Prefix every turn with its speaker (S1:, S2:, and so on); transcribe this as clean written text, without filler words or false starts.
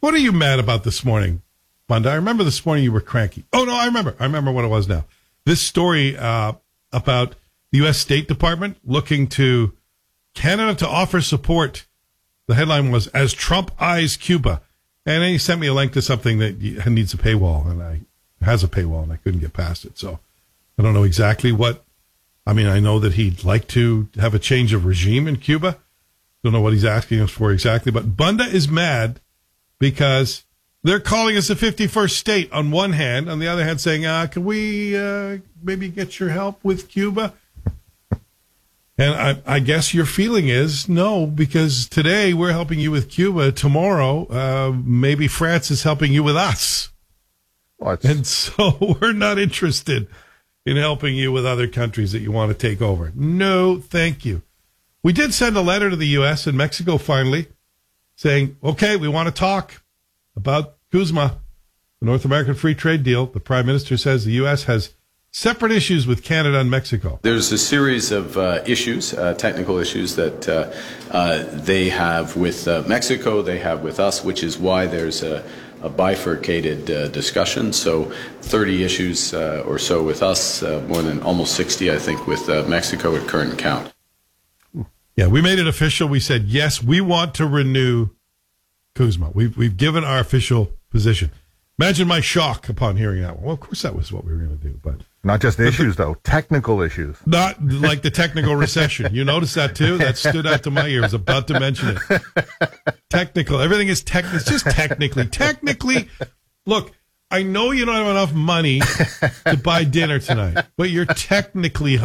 S1: What are you mad about this morning, Bunda? I remember this morning you were cranky. Oh, no, I remember. I remember what it was now. This story about the U.S. State Department looking to Canada to offer support. The headline was, as Trump eyes Cuba. And then he sent me a link to something that needs a paywall, and has a paywall, and I couldn't get past it. So I don't know exactly what. I mean, I know that he'd like to have a change of regime in Cuba. Don't know what he's asking us for exactly. But Bunda is mad because they're calling us a 51st state on one hand. On the other hand, saying, can we maybe get your help with Cuba? And I guess your feeling is no, because today we're helping you with Cuba. Tomorrow, maybe France is helping you with us. And so we're not interested in helping you with other countries that you want to take over. No, thank you. We did send a letter to the U.S. and Mexico finally saying, okay, we want to talk about CUSMA, the North American Free Trade Deal. The Prime Minister says the U.S. has separate issues with Canada and Mexico.
S2: There's a series of issues, technical issues that they have with Mexico, they have with us, which is why there's a bifurcated discussion. So 30 issues or so with us, more than almost 60, I think, with Mexico at current count.
S1: Yeah, we made it official. We said, yes, we want to renew CUSMA. We've given our official position. Imagine my shock upon hearing that one. Well, of course that was what we were going to do, but
S3: not just issues, though. Technical issues.
S1: Not like the technical recession. You noticed that, too? That stood out to my ears. I was about to mention it. Technical. Everything is technical. It's just technically. Technically, look, I know you don't have enough money to buy dinner tonight, but you're technically